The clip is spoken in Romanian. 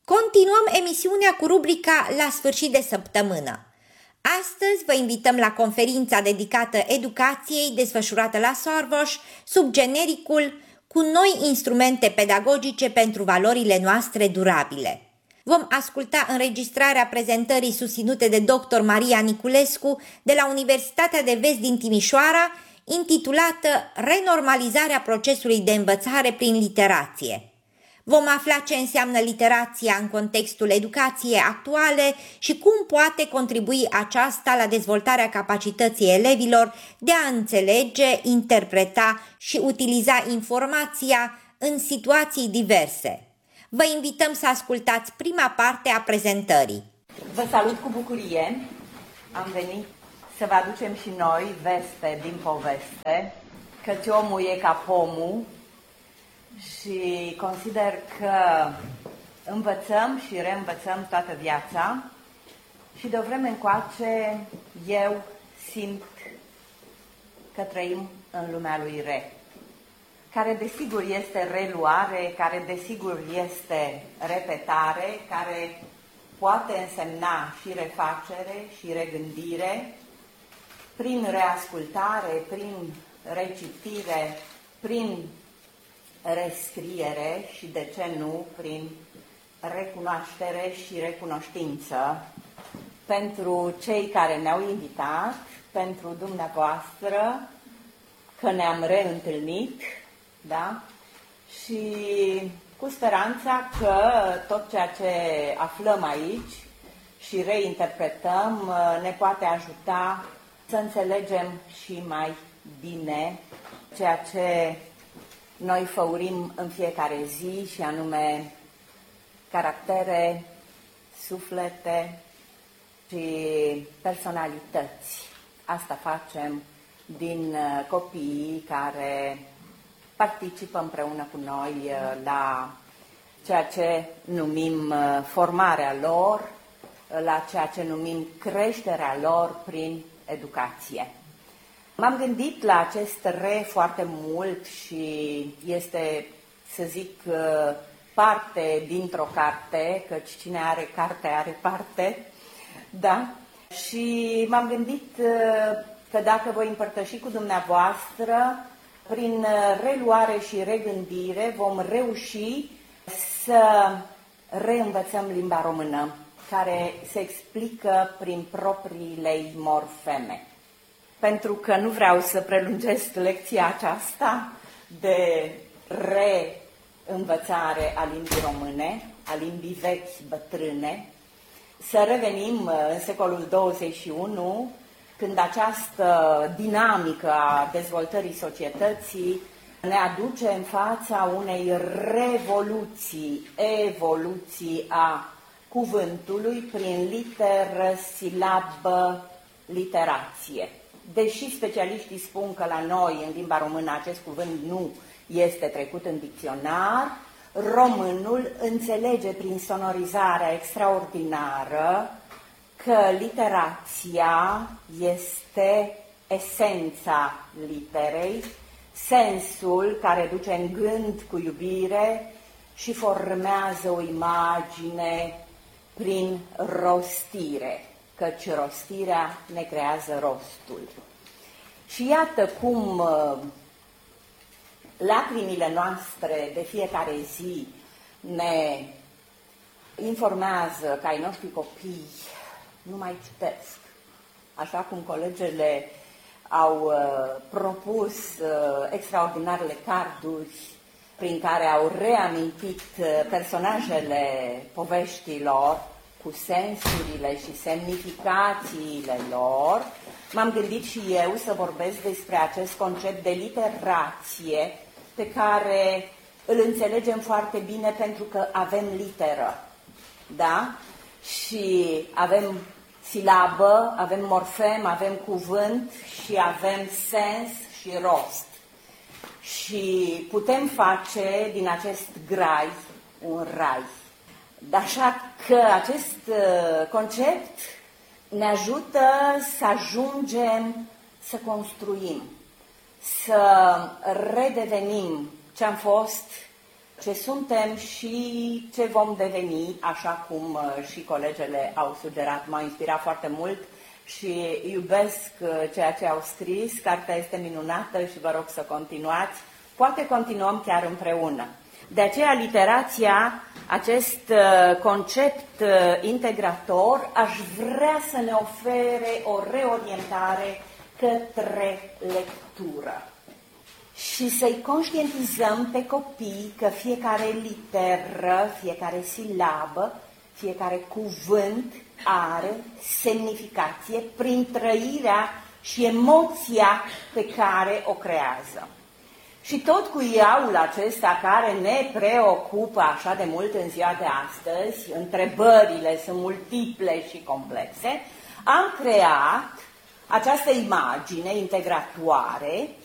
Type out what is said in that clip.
Continuăm emisiunea cu rubrica La sfârșit de săptămână. Astăzi vă invităm la conferința dedicată educației desfășurată la Soarvoș sub genericul Cu noi instrumente pedagogice pentru valorile noastre durabile. Vom asculta înregistrarea prezentării susținute de dr. Maria Niculescu de la Universitatea de Vest din Timișoara, intitulată Renormalizarea procesului de învățare prin literație. Vom afla ce înseamnă literația în contextul educației actuale și cum poate contribui aceasta la dezvoltarea capacității elevilor de a înțelege, interpreta și utiliza informația în situații diverse. Vă invităm să ascultați prima parte a prezentării. Vă salut cu bucurie. Am venit să vă aducem și noi veste din poveste, căci omul e ca pomul. Și consider că învățăm și reînvățăm toată viața și de o vreme încoace eu simt că trăim în lumea lui Re, care desigur este reluare, care desigur este repetare, care poate însemna și refacere și regândire prin reascultare, prin recitire, prin rescriere și, de ce nu, prin recunoaștere și recunoștință pentru cei care ne-au invitat, pentru dumneavoastră, că ne-am reîntâlnit, da? Și cu speranța că tot ceea ce aflăm aici și reinterpretăm ne poate ajuta să înțelegem și mai bine ceea ce noi făurim în fiecare zi, și anume caractere, suflete și personalități. Asta facem din copiii care participă împreună cu noi la ceea ce numim formarea lor, la ceea ce numim creșterea lor prin educație. M-am gândit la acest Re foarte mult și este, să zic, parte dintr-o carte, căci cine are carte are parte, da? Și m-am gândit că dacă voi împărtăși cu dumneavoastră, prin reluare și regândire vom reuși să reînvățăm limba română, care se explică prin propriile ei morfeme. Pentru că nu vreau să prelungesc lecția aceasta de reînvățare a limbii române, a limbii vechi bătrâne, să revenim în secolul 21, când această dinamică a dezvoltării societății ne aduce în fața unei revoluții, evoluții a cuvântului prin literă, silabă, literație. Deși specialiștii spun că la noi, în limba română, acest cuvânt nu este trecut în dicționar, românul înțelege prin sonorizarea extraordinară că literația este esența literei, sensul care duce în gând cu iubire și formează o imagine prin rostire, căci rostirea ne creează rostul. Și iată cum lacrimile noastre de fiecare zi ne informează că ai noștri copii nu mai citesc. Așa cum colegele au propus extraordinarele carduri prin care au reamintit personajele poveștilor cu sensurile și semnificațiile lor, m-am gândit și eu să vorbesc despre acest concept de literație pe care îl înțelegem foarte bine pentru că avem literă, da? Și avem silabă, avem morfem, avem cuvânt și avem sens și rost. Și putem face din acest grai un rai. Așa că acest concept ne ajută să ajungem să construim, să redevenim ce am fost ce suntem și ce vom deveni, așa cum și colegele au sugerat. M-a inspirat foarte mult și iubesc ceea ce au scris. Cartea este minunată și vă rog să continuați. Poate continuăm chiar împreună. De aceea, literația, acest concept integrator, aș vrea să ne ofere o reorientare către lectură și să-i conștientizăm pe copii că fiecare literă, fiecare silabă, fiecare cuvânt are semnificație prin trăirea și emoția pe care o creează. Și tot cu iaul acesta care ne preocupă așa de mult în ziua de astăzi, întrebările sunt multiple și complexe, am creat această imagine integratoare